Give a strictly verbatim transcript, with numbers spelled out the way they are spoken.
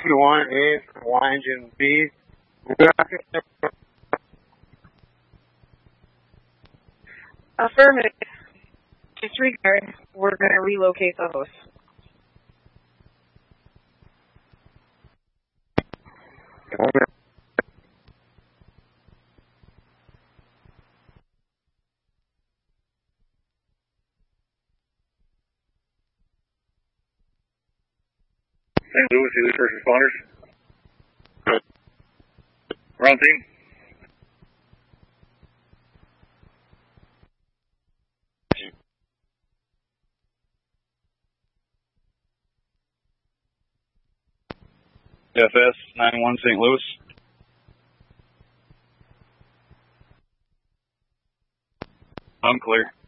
Rescue one, A for Y engine B. Affirmative. Disregard. We're going to relocate the host. Saint Louis, Louis first responders. We're on team. F S nine one Saint Louis. I'm clear.